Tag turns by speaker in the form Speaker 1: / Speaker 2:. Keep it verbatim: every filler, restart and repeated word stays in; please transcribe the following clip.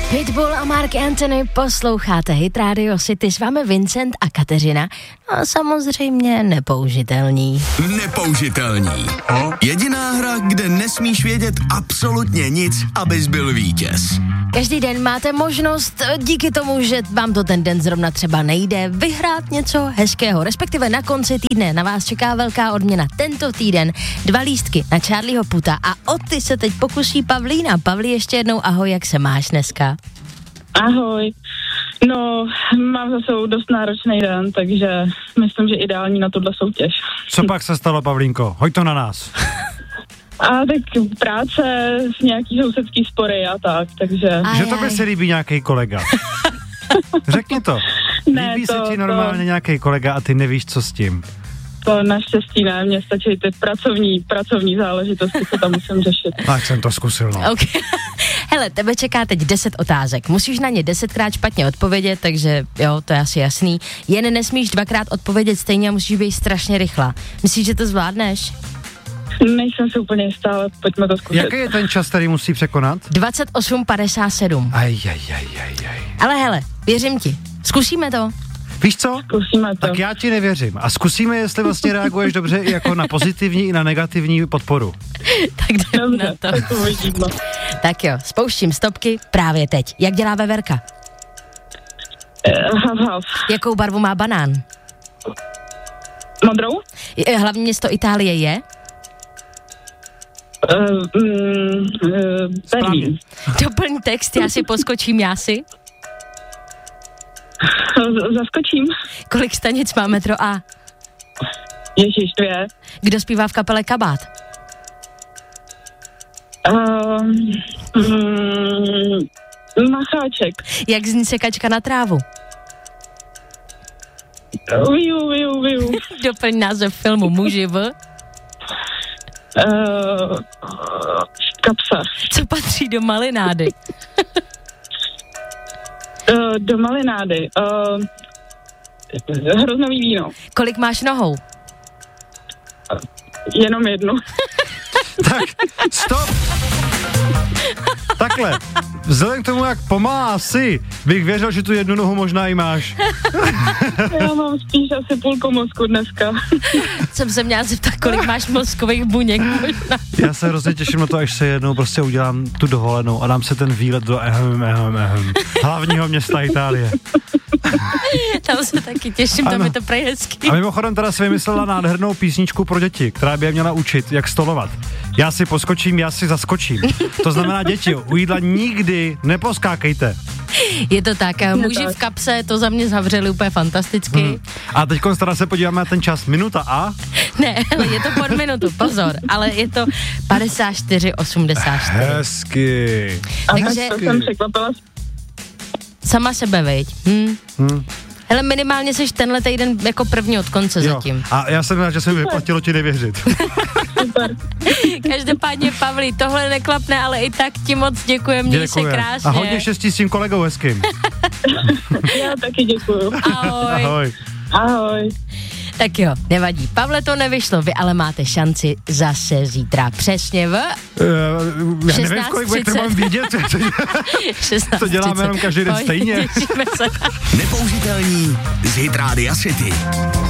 Speaker 1: Pitbull a Mark Anthony, posloucháte Hit Radio City, s vámi Vincent a Kateřina. No a samozřejmě nepoužitelní.
Speaker 2: Nepoužitelní. Jediná hra, kde nesmíš vědět absolutně nic, abys byl vítěz.
Speaker 1: Každý den máte možnost, díky tomu, že vám to ten den zrovna třeba nejde, vyhrát něco hezkého, respektive na konci týdne na vás čeká velká odměna. Tento týden dva lístky na Charlieho Puta a o ty se teď pokusí Pavlína. Pavlí, ještě jednou ahoj, jak se máš dneska?
Speaker 3: Ahoj. No, mám za sebou dost náročný den, takže myslím, že ideální na tuhle soutěž.
Speaker 4: Co pak se stalo, Pavlínko? Hoď to na nás.
Speaker 3: A tak práce, nějaký sousedský spory a tak, takže...
Speaker 1: Aj,
Speaker 4: že tobě se líbí nějaký kolega. Řekni to.
Speaker 3: Ne,
Speaker 4: líbí
Speaker 3: to,
Speaker 4: se ti normálně
Speaker 3: to...
Speaker 4: nějaký kolega a ty nevíš, co s tím.
Speaker 3: To naštěstí ne, mně stačí ty pracovní, pracovní záležitosti, co tam musím řešit.
Speaker 4: Tak jsem to zkusil, no.
Speaker 1: Okay. Hele, tebe čeká teď deset otázek. Musíš na ně desetkrát špatně odpovědět, takže jo, to je asi jasný. Jen nesmíš dvakrát odpovědět stejně a musíš být strašně rychlá. Myslíš, že to zvládneš?
Speaker 3: Nejsem si úplně jistá, ale pojďme to zkusit.
Speaker 4: Jaký je ten čas, který musí překonat?
Speaker 1: dvacet osm padesát sedm.
Speaker 4: Aj, aj, aj, aj, aj.
Speaker 1: Ale hele, věřím ti. Zkusíme to.
Speaker 4: Víš co?
Speaker 3: Zkusíme to.
Speaker 4: Tak já ti nevěřím. A zkusíme, jestli vlastně reaguješ dobře i jako na pozitivní i na negativní podporu.
Speaker 1: Tak jdem na
Speaker 3: Dobře,
Speaker 1: to.
Speaker 3: tak uvidíme.
Speaker 1: Tak jo, spouštím stopky právě teď. Jak dělá veverka?
Speaker 3: Uh, half, half.
Speaker 1: Jakou barvu má banán?
Speaker 3: Modrou?
Speaker 1: Je- Hlavní město Itálie je?
Speaker 3: Uh, mm, uh, Berlín.
Speaker 1: Doplň text, já si poskočím, já si.
Speaker 3: Z- Zaskočím.
Speaker 1: Kolik stanic má metro A?
Speaker 3: Ježíš, dvě.
Speaker 1: Kdo zpívá v kapele Kabát?
Speaker 3: Uh, mm, Macháček.
Speaker 1: Jak zní sekačka na trávu?
Speaker 3: Viu, viu, viu.
Speaker 1: Doplň název filmu Muži v...
Speaker 3: Uh, kapsa.
Speaker 1: Co patří do malinády?
Speaker 3: Uh, do malinády. Uh, hroznový víno.
Speaker 1: Kolik máš nohou?
Speaker 3: Jenom jednu.
Speaker 4: Tak, stop! Takhle, vzhledem k tomu, jak pomáhá si, bych věřil, že tu jednu nohu možná i máš.
Speaker 3: Já mám spíš asi půlku mozku dneska.
Speaker 1: Jsem se měla zeptat, kolik máš mozkových buněk možná.
Speaker 4: Já se hrozně těším na to, až se jednou prostě udělám tu dovolenou a dám se ten výlet do ehem, ehem, ehem, hlavního města Itálie.
Speaker 1: Tam se taky těším, tam
Speaker 4: Ano.
Speaker 1: je to prej hezký.
Speaker 4: A mimochodem teda si vymyslela nádhernou písničku pro děti, která by je měla učit, jak stolovat. Já si poskočím, já si zaskočím. To znamená, děti, u jídla nikdy neposkákejte.
Speaker 1: Je to tak, a muži v kapse to za mě zavřeli úplně fantasticky.
Speaker 4: Hmm. A teď teda se podíváme na ten čas. Minuta a?
Speaker 1: Ne, hele, je to pod minutu, pozor, ale je to padesát čtyři osmdesát čtyři.
Speaker 4: Hezky.
Speaker 1: Takže
Speaker 3: To jsem překvapila.
Speaker 1: sama sebe, veď. Hm.
Speaker 4: Hmm.
Speaker 1: Hele, minimálně seš tenhle týden jako první od konce
Speaker 4: Jo.
Speaker 1: zatím.
Speaker 4: A já jsem rád, že se mi vyplatilo ti nevěřit.
Speaker 3: Super.
Speaker 1: Každopádně, Pavlí, tohle neklapne, ale i tak ti moc děkujem, měj se krásně.
Speaker 4: A hodně štěstí s tím kolegou hezkým.
Speaker 3: Já taky děkuju.
Speaker 1: Ahoj.
Speaker 4: Ahoj.
Speaker 3: Ahoj.
Speaker 1: Tak jo, nevadí. Pavle, to nevyšlo, vy ale máte šanci zase zítra. Přesně v
Speaker 4: Uh, já nevím, kolik bude, to mám vidět.
Speaker 1: šestnáct
Speaker 4: To děláme
Speaker 1: třicet.
Speaker 4: jenom každý den
Speaker 1: Pojď,
Speaker 4: stejně.
Speaker 1: těšíme se.
Speaker 2: Nepoužitelní z Hit Radio City.